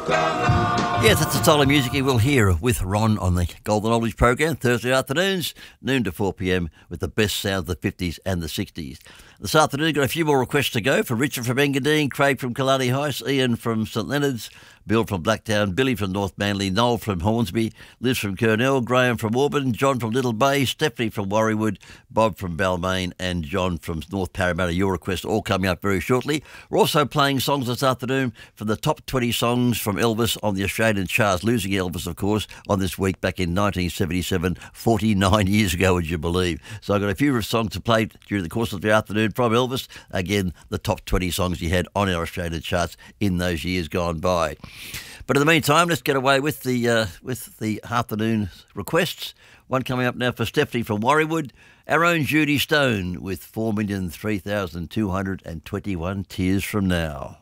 Yes, that's the style of music you will hear with Ron on the Golden Oldies program, Thursday afternoons, noon to 4 p.m, with the best sounds of the 50s and the 60s. This afternoon, got a few more requests to go for Richard from Engadine, Craig from Killarney Heights, Ian from St Leonard's, Bill from Blacktown, Billy from North Manly, Noel from Hornsby, Liz from Kurnell, Graham from Auburn, John from Little Bay, Stephanie from Warriewood, Bob from Balmain and John from North Parramatta. Your requests all coming up very shortly. We're also playing songs this afternoon from the top 20 songs from Elvis on the Australian charts, losing Elvis, of course, on this week back in 1977, 49 years ago, would you believe. So I've got a few songs to play during the course of the afternoon from Elvis. Again, the top 20 songs he had on our Australian charts in those years gone by. But in the meantime, let's get away with the afternoon requests. One coming up now for Stephanie from Warriewood. Our own Judy Stone with 4,003,221 Tears From Now.